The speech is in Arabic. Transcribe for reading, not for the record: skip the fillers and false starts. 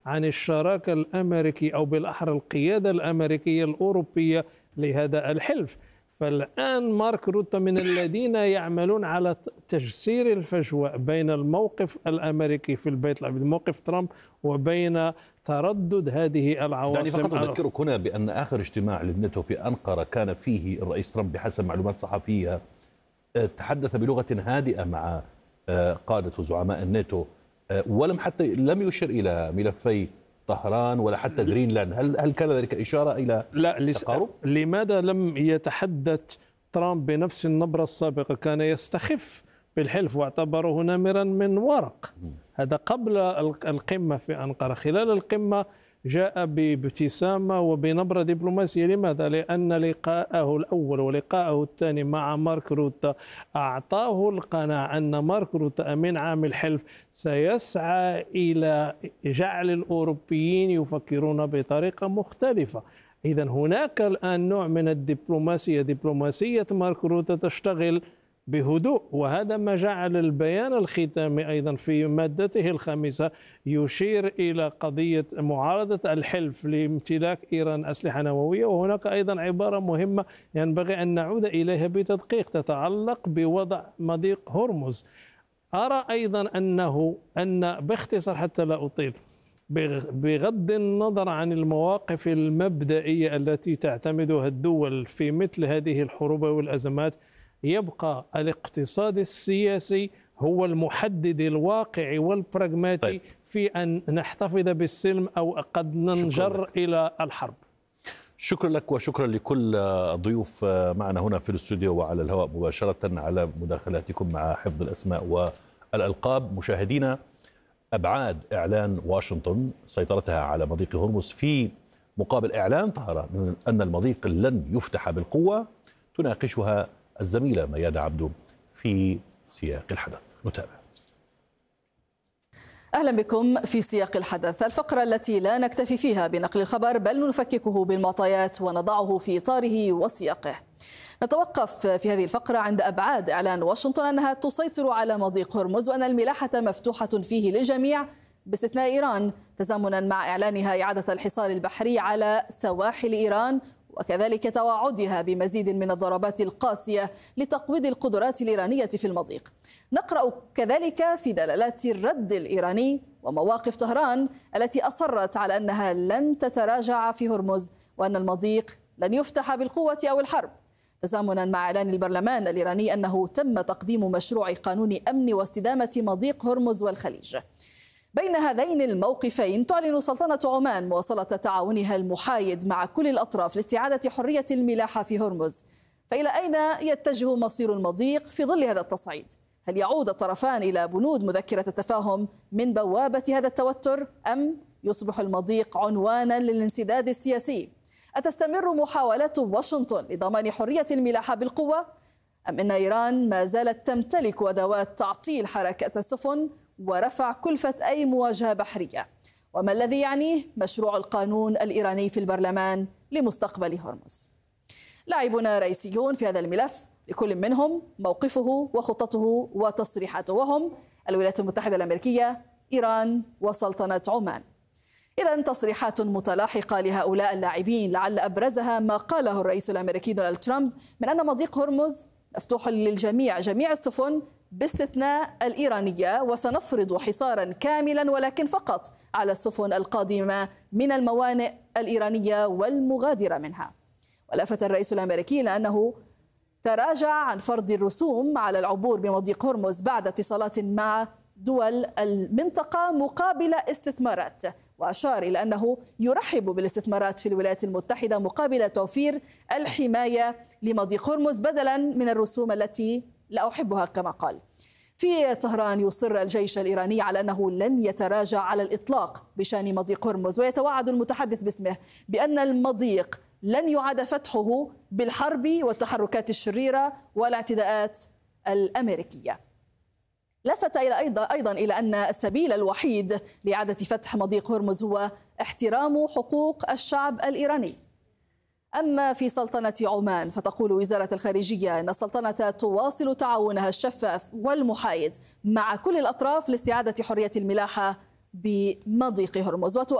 عن الشراكة الأمريكية أو بالأحرى القيادة الأمريكية الأوروبية لهذا الحلف. فالآن مارك روتا من الذين يعملون على تجسير الفجوة بين الموقف الأمريكي في البيت الأبيض، موقف ترامب، وبين تردد هذه العواصم. يعني فقط أذكرك هنا بأن آخر اجتماع للناتو في أنقرة كان فيه الرئيس ترامب بحسب معلومات صحفية تحدث بلغة هادئة مع قادة وزعماء الناتو، ولم حتى لم يشر إلى ملفي طهران ولا حتى جرينلاند. هل كان ذلك إشارة إلى تقارب؟ لماذا لم يتحدث ترامب بنفس النبرة السابقة؟ كان يستخف بالحلف واعتبره نمرا من ورق. هذا قبل القمة في أنقرة. خلال القمة جاء بابتسامة وبنبرة دبلوماسية. لماذا؟ لأن لقاءه الأول ولقاءه الثاني مع مارك روتا أعطاه القناعة أن مارك روتا أمين عام الحلف سيسعى إلى جعل الأوروبيين يفكرون بطريقة مختلفة. إذن هناك الآن نوع من الدبلوماسية، دبلوماسية مارك روتا تشتغل بهدوء، وهذا ما جعل البيان الختامي أيضا في مادته الخامسة يشير إلى قضية معارضة الحلف لامتلاك إيران أسلحة نووية. وهناك أيضا عبارة مهمة ينبغي أن نعود إليها بتدقيق تتعلق بوضع مضيق هرمز. أرى أيضا أن باختصار حتى لا أطيل، بغض النظر عن المواقف المبدئية التي تعتمدها الدول في مثل هذه الحروب والأزمات، يبقى الاقتصاد السياسي هو المحدد الواقعي والبراغماتي في أن نحتفظ بالسلم أو قد ننجر إلى الحرب. شكرا لك وشكرا لكل الضيوف معنا هنا في الاستوديو وعلى الهواء مباشرة على مداخلاتكم مع حفظ الأسماء والألقاب. مشاهدينا، أبعاد إعلان واشنطن سيطرتها على مضيق هرمز في مقابل إعلان طهران أن المضيق لن يفتح بالقوة تناقشها الزميلة ميادة عبدو في سياق الحدث. نتابع. أهلا بكم في سياق الحدث، الفقرة التي لا نكتفي فيها بنقل الخبر بل نفككه بالمعطيات ونضعه في إطاره وسياقه. نتوقف في هذه الفقرة عند أبعاد إعلان واشنطن أنها تسيطر على مضيق هرمز وأن الملاحة مفتوحة فيه للجميع باستثناء إيران، تزامنا مع إعلانها إعادة الحصار البحري على سواحل إيران وكذلك توعدها بمزيد من الضربات القاسية لتقويض القدرات الإيرانية في المضيق. نقرأ كذلك في دلالات الرد الإيراني ومواقف طهران التي أصرت على أنها لن تتراجع في هرمز وأن المضيق لن يفتح بالقوة أو الحرب، تزامنا مع إعلان البرلمان الإيراني أنه تم تقديم مشروع قانون أمن واستدامة مضيق هرمز والخليج. بين هذين الموقفين تعلن سلطنة عمان مواصلة تعاونها المحايد مع كل الأطراف لاستعادة حرية الملاحة في هرمز. فإلى أين يتجه مصير المضيق في ظل هذا التصعيد؟ هل يعود الطرفان إلى بنود مذكرة التفاهم من بوابة هذا التوتر أم يصبح المضيق عنوانا للانسداد السياسي؟ أتستمر محاولات واشنطن لضمان حرية الملاحة بالقوة أم أن إيران ما زالت تمتلك أدوات تعطيل حركة السفن ورفع كلفة أي مواجهة بحرية؟ وما الذي يعنيه مشروع القانون الإيراني في البرلمان لمستقبل هرمز؟ لاعبون رئيسيون في هذا الملف، لكل منهم موقفه وخطته وتصريحاته، وهم الولايات المتحدة الأمريكية، إيران، وسلطنة عمان. إذن تصريحات متلاحقة لهؤلاء اللاعبين، لعل أبرزها ما قاله الرئيس الأمريكي دونالد ترامب من أن مضيق هرمز مفتوح للجميع، جميع السفن باستثناء الإيرانية، وسنفرض حصارا كاملا ولكن فقط على السفن القادمة من الموانئ الإيرانية والمغادرة منها. ولفت الرئيس الأمريكي لأنه تراجع عن فرض الرسوم على العبور بمضيق هرمز بعد اتصالات مع دول المنطقة مقابل استثمارات، وأشار إلى أنه يرحب بالاستثمارات في الولايات المتحدة مقابل توفير الحماية لمضيق هرمز بدلا من الرسوم التي لا أحبها كما قال. في طهران يصر الجيش الإيراني على أنه لن يتراجع على الإطلاق بشأن مضيق هرمز، ويتوعد المتحدث باسمه بأن المضيق لن يعاد فتحه بالحرب والتحركات الشريرة والاعتداءات الأمريكية. لفت أيضا إلى أن السبيل الوحيد لإعادة فتح مضيق هرمز هو احترام حقوق الشعب الإيراني. أما في سلطنة عمان فتقول وزارة الخارجية أن السلطنة تواصل تعاونها الشفاف والمحايد مع كل الأطراف لاستعادة حرية الملاحة بمضيق هرمز.